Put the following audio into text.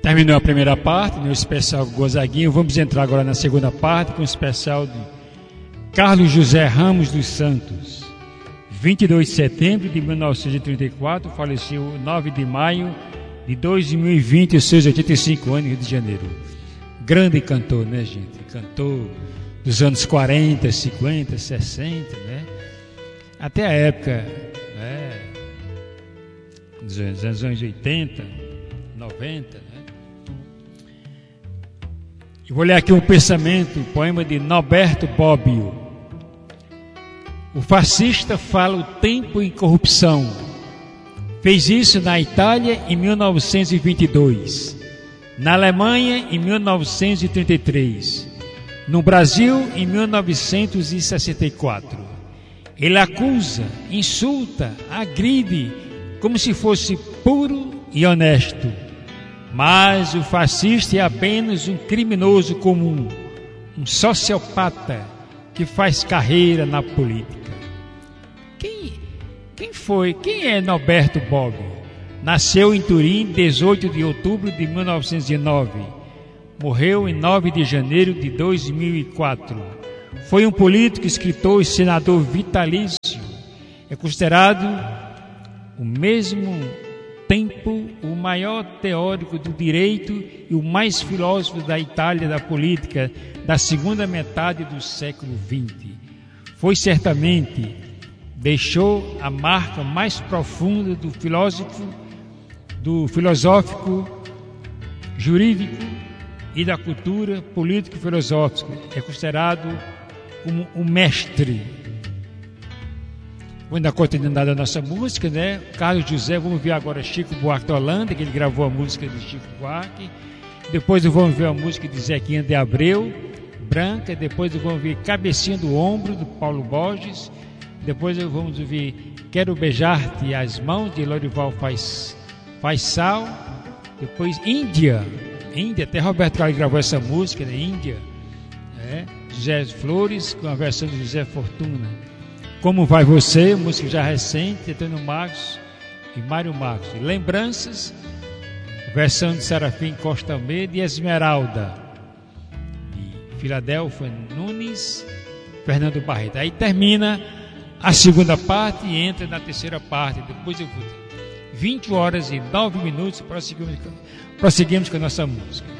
Terminou a primeira parte, no especial Gonzaguinho. Vamos entrar agora na segunda parte, com o especial de Carlos José Ramos dos Santos. 22 de setembro de 1934, faleceu 9 de maio de 2020, os seus 85 anos, Rio de Janeiro. Grande cantor, né, gente? Cantor dos anos 40, 50, 60, né? Até a época, né, dos anos 80, 90, né? Eu vou ler aqui um pensamento, um poema de Norberto Bobbio. O fascista fala o tempo em corrupção. Fez isso na Itália em 1922, na Alemanha em 1933, no Brasil em 1964. Ele acusa, insulta, agride, como se fosse puro e honesto. Mas o fascista é apenas um criminoso comum, um sociopata que faz carreira na política. Quem é Norberto Bobbio? Nasceu em Turim, 18 de outubro de 1909. Morreu em 9 de janeiro de 2004. Foi um político, escritor e senador vitalício. É considerado, ao mesmo tempo, o maior teórico do direito e o mais filósofo da Itália da política da segunda metade do século XX. Foi certamente, deixou a marca mais profunda do filosófico, jurídico e da cultura político-filosófica. É considerado como um mestre. Vamos dar continuidade à nossa música, né? Carlos José, vamos ver agora Chico Buarque de Holanda, que ele gravou a música de Chico Buarque. Depois vamos ver a música de Zequinha de Abreu, Branca. Depois vamos ver Cabecinha do Ombro, do Paulo Borges. Depois vamos ouvir Quero Beijar-te as Mãos, de Lorival Faisal. Depois Índia, até Roberto Carlos gravou essa música, né? Índia, José Flores, com a versão de José Fortuna. Como Vai Você, música já recente, Antônio Marcos e Mário Marcos. Lembranças, versão de Serafim Costa Almeida e Esmeralda, de Filadélfia Nunes, Fernando Barreto. Aí termina a segunda parte e entra na terceira parte. Depois eu vou ter 20 horas e 9 minutos, prosseguimos com a nossa música.